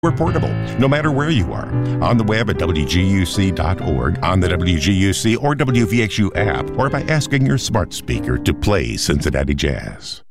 We're portable, no matter where you are. On the web at WGUC.org, on the WGUC or WVXU app, or by asking your smart speaker to play Cincinnati Jazz.